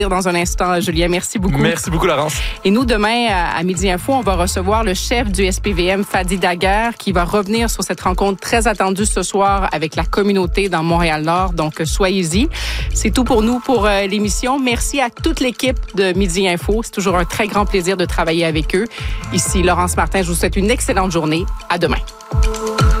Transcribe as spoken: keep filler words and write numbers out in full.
Dans un instant, Julien, merci beaucoup. Merci beaucoup, Laurence. Et nous, demain, à Midi Info, on va recevoir le chef du S P V M, Fadi Daguerre, qui va revenir sur cette rencontre très attendue ce soir avec la communauté dans Montréal-Nord. Donc, soyez-y. C'est tout pour nous pour euh, l'émission. Merci à toute l'équipe de Midi Info. C'est toujours un très grand plaisir de travailler avec eux. Ici, Laurence Martin, je vous souhaite une excellente journée. À demain.